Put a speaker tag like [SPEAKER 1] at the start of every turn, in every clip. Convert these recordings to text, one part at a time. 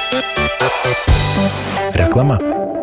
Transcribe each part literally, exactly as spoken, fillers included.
[SPEAKER 1] Reklama.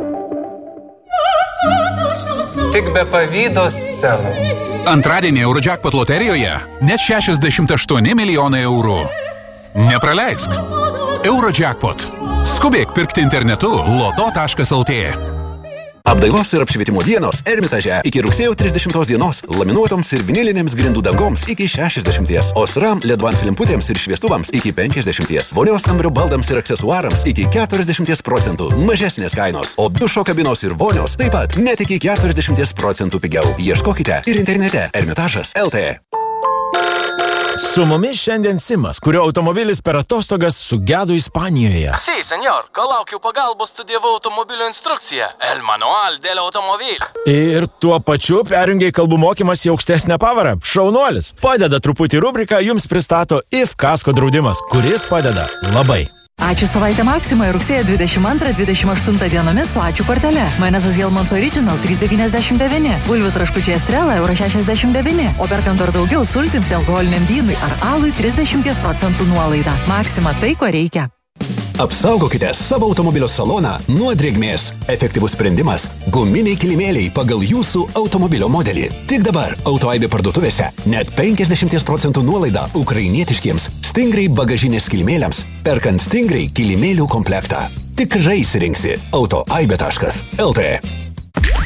[SPEAKER 2] Tik be pavydo scenų.
[SPEAKER 3] Antradienį Eurojackpot loterijoje net šešiasdešimt aštuoni milijonai eurų. Nepraleisk. Eurojackpot. Skubėk pirkti internetu loto taškas el tė.
[SPEAKER 4] Apdailos ir apšvietimo dienos Ermitaže iki rugsėjo trisdešimtos dienos laminuotoms ir vinilinėms grindų dangoms iki šešiasdešimties, Osram ledvans lemputėms ir šviestuvams iki penkiasdešimties, vonios kambario baldams ir aksesuarams iki keturiasdešimties procentų mažesnės kainos, o dušo kabinos ir vonios taip pat net iki keturiasdešimties procentų pigiau. Ieškokite ir internete ermitažas taškas el tė.
[SPEAKER 1] Su mumis šiandien Simas, kurio automobilis per atostogas sugedo Ispanijoje.
[SPEAKER 5] Sí, señor, kol laukiau pagalbos, studijavau automobilio instrukciją. El manual del automobil.
[SPEAKER 1] Ir tuo pačiu perjungiai kalbų mokymas į aukštesnę pavarą. Šaunuolis. Padeda truputį rubriką, jums pristato I F kasko draudimas, kuris padeda labai.
[SPEAKER 6] Ačiū savaitę Maxima ir rugsėjo dvidešimt antrą dvidešimt aštuntą dienomis su ačiū kortele. Majonezas Hellmann's Original trys devyniasdešimt devyni, bulvių traškučiai Estrella euro šešiasdešimt devyni, o perkant dar daugiau sultims nealkoholiniam vynui ar alui trisdešimt procentų nuolaida. Maxima tai, ko reikia.
[SPEAKER 4] Apsaugokite savo automobilio saloną nuo drėgmės. Efektyvus sprendimas – guminiai kilimėliai pagal jūsų automobilio modelį. Tik dabar Autoaibė parduotuvėse net penkiasdešimt procentų nuolaida ukrainietiškiems Stingray bagažinės kilimėliams, perkant Stingray kilimėlių komplektą. Tikrai įsirinksi autoaibė taškas el tė.